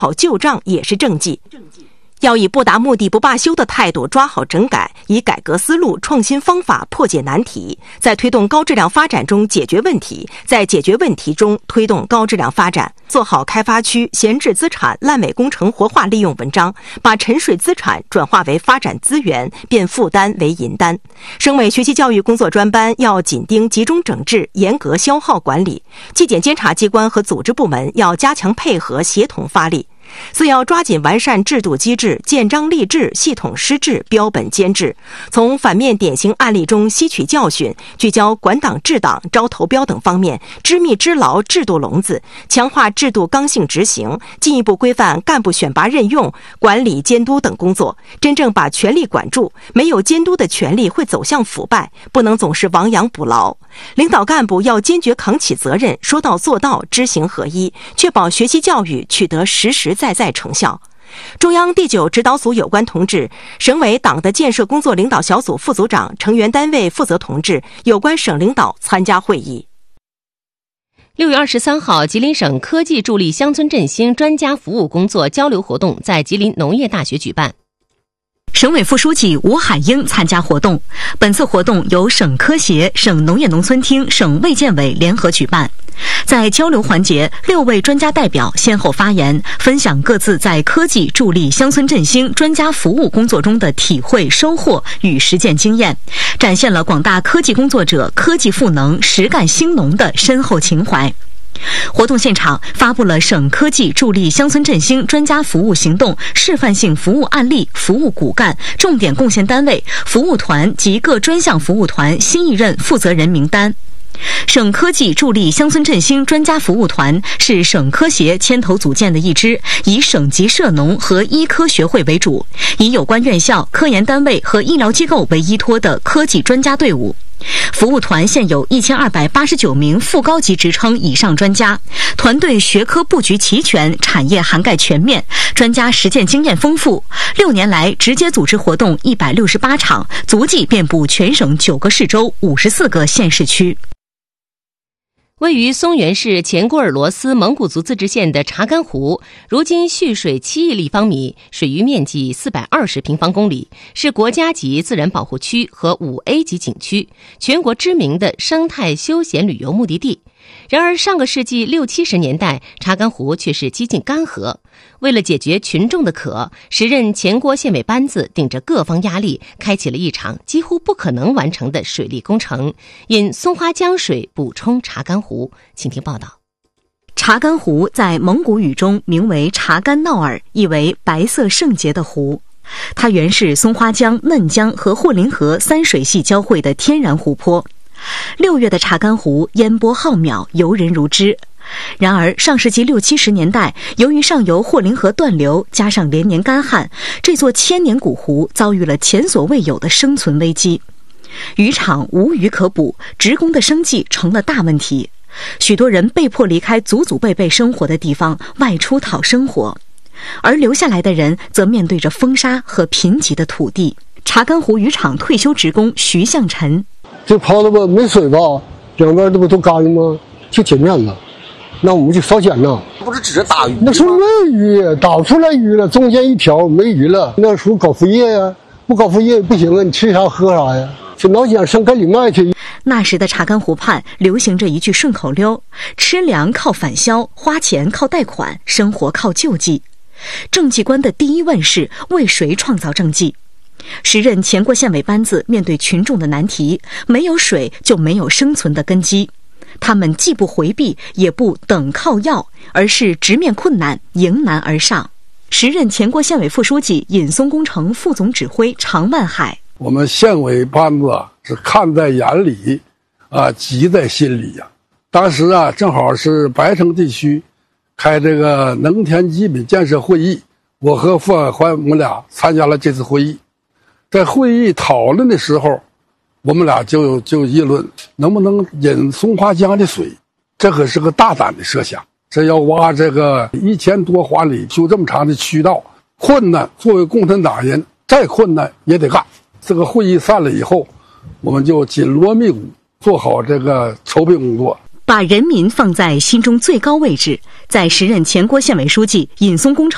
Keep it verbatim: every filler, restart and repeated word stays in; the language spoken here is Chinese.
好旧账也是政绩。要以不达目的不罢休的态度抓好整改，以改革思路、创新方法破解难题，在推动高质量发展中解决问题，在解决问题中推动高质量发展，做好开发区闲置资产、烂尾工程活化利用文章，把沉水资产转化为发展资源，变负担为银担。省委学习教育工作专班要紧盯集中整治，严格消耗管理，纪检监察机关和组织部门要加强配合，协同发力。四要抓紧完善制度机制，建章立制，系统施治，标本兼治，从反面典型案例中吸取教训，聚焦管党治党、招投标等方面，织密织牢制度笼子，强化制度刚性执行，进一步规范干部选拔任用、管理监督等工作，真正把权力管住。没有监督的权力会走向腐败，不能总是亡羊补牢。领导干部要坚决扛起责任，说到做到，知行合一，确保学习教育取得实实在在成效。中央第九指导组有关同志、省委党的建设工作领导小组副组长、成员单位负责同志、有关省领导参加会议。 六月二十三号，吉林省科技助力乡村振兴专家服务工作交流活动在吉林农业大学举办。 省委副书记吴海英参加活动。本次活动由省科协、省农业农村厅、省卫健委联合举办。在交流环节，六位专家代表先后发言，分享各自在科技助力乡村振兴专家服务工作中的体会、收获与实践经验，展现了广大科技工作者科技赋能、实干兴农的深厚情怀。活动现场发布了省科技助力乡村振兴专家服务行动示范性服务案例、服务骨干、重点贡献单位、服务团及各专项服务团新一任负责人名单。省科技助力乡村振兴专家服务团是省科协牵头组建的一支以省级社农和医科学会为主，以有关院校、科研单位和医疗机构为依托的科技专家队伍。服务团现有一千二百八十九名副高级职称以上专家，团队学科布局齐全，产业涵盖全面，专家实践经验丰富。六年来，直接组织活动一百六十八场，足迹遍布全省九个市州、五十四个县市区。 位于松原市前郭尔罗斯蒙古族自治县的查干湖，如今蓄水七亿立方米，水域面积四百二十平方公里，是国家级自然保护区和五 A 级景区，全国知名的生态休闲旅游目的地。然而上个世纪六七十年代，查干湖却是几近干涸。为了解决群众的渴，时任前郭县委班子顶着各方压力，开启了一场几乎不可能完成的水利工程，引松花江水补充查干湖。请听报道。 查干湖在蒙古语中名为查干闹尔，意为白色圣洁的湖。它原是松花江、嫩江和霍林河三水系交汇的天然湖泊。六月的查干湖烟波浩渺，游人如织。然而上世纪六七十年代，由于上游霍林河断流，加上连年干旱，这座千年古湖遭遇了前所未有的生存危机。渔场无鱼可捕，职工的生计成了大问题，许多人被迫离开祖祖辈辈生活的地方，外出讨生活，而留下来的人则面对着风沙和贫瘠的土地。查干湖渔场退休职工徐向臣： 这泡的吧没水吧，两边这不都干了吗？就碱面子，那我们就烧碱呐。 不是只是打鱼， 那时候没有鱼，打不出来鱼了，中间一条没鱼了。那时候搞副业呀，不搞副业不行啊，你吃啥喝啥呀？去老蒋上干里卖去。 那时的查干湖畔流行着一句顺口溜：吃粮靠返销，花钱靠贷款，生活靠救济。政绩官的第一问是为谁创造政绩？时任前郭县委班子面对群众的难题，没有水就没有生存的根基。他们既不回避，也不等靠要，而是直面困难，迎难而上。时任前郭县委副书记、引松工程副总指挥常万海： 我们县委班子是看在眼里，啊，急在心里呀、啊。当时啊，正好是白城地区开这个农田基本建设会议，我和傅海环我们俩参加了这次会议。在会议讨论的时候，我们俩就就议论能不能引松花江的水，这可是个大胆的设想。这要挖这个一千多华里，修这么长的渠道，困难。作为共产党人，再困难也得干。这个会议散了以后，我们就紧锣密鼓做好这个筹备工作， 把人民放在心中最高位置。在时任前郭县委书记、引松工程